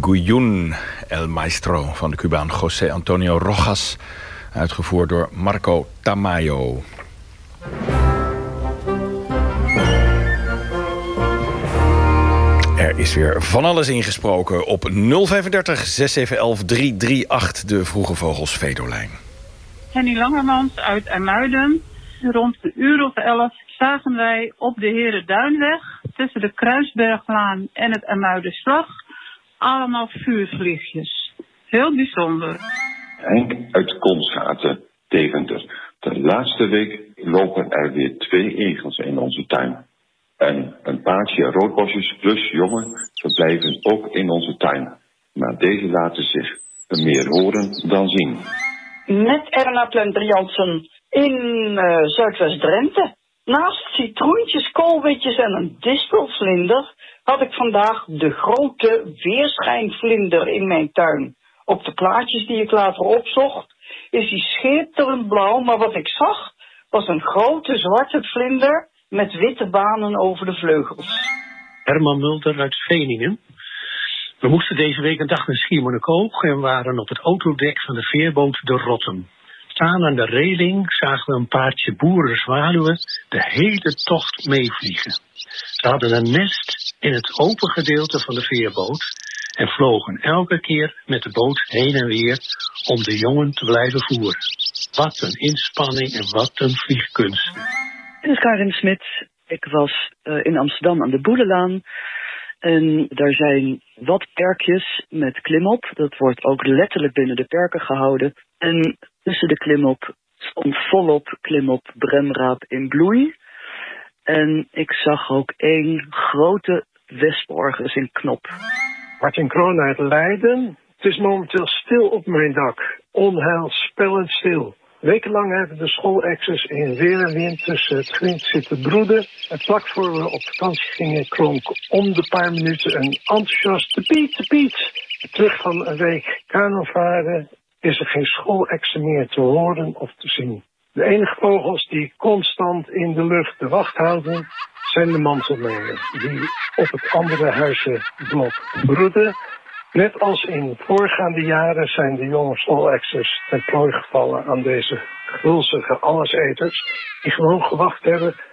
Guyun El Maestro van de Cubaan José Antonio Rojas, uitgevoerd door Marco Tamayo. Er is weer van alles ingesproken op 035 6711 338, de Vroege Vogels Vedolijn. Henny Langermans uit IJmuiden. Rond de uur of 11 zagen wij op de Herenduinweg tussen de Kruisberglaan en het IJmuidenslag allemaal vuurvliegjes. Heel bijzonder. Henk uit Konsgaten, Deventer. De laatste week lopen er weer 2 egels in onze tuin. En een paardje roodbosjes plus jongen verblijven ook in onze tuin. Maar deze laten zich meer horen dan zien. Met Erna Plenter-Jansen in Zuidwest-Drenthe. Naast citroentjes, koolwitjes en een distelvlinder had ik vandaag de grote weerschijnvlinder in mijn tuin. Op de plaatjes die ik later opzocht is die schitterend blauw, maar wat ik zag was een grote zwarte vlinder met witte banen over de vleugels. Herman Mulder uit Veningen. We moesten deze week een dag naar Schiermonnikoog en waren op het autodek van de veerboot de Rotten. Staan aan de reling zagen we een paardje boerenzwaluwen de hele tocht meevliegen. Ze hadden een nest in het open gedeelte van de veerboot en vlogen elke keer met de boot heen en weer om de jongen te blijven voeren. Wat een inspanning en wat een vliegkunst. Dit is Karin Smit. Ik was in Amsterdam aan de Boedelaan. En daar zijn wat perkjes met klimop. Dat wordt ook letterlijk binnen de perken gehouden. En tussen de klimop stond volop klimop bremraap in bloei. En ik zag ook 1 grote wespenorgus in knop. Martin Kroon uit Leiden. Het is momenteel stil op mijn dak. Onheilspellend stil. Wekenlang hebben de schoolexers in weer en wind tussen het grind zitten broeden. En vlak voor we op vakantie gingen klonk om de paar minuten een enthousiaste piet. Terug van een week kanovaren is er geen schoolexer meer te horen of te zien. De enige vogels die constant in de lucht de wacht houden zijn de mantelmeeuwen, die op het andere huizenblok broeden. Net als in voorgaande jaren zijn de jonge schoolexers ten prooi gevallen aan deze gulzige alleseters, die gewoon gewacht hebben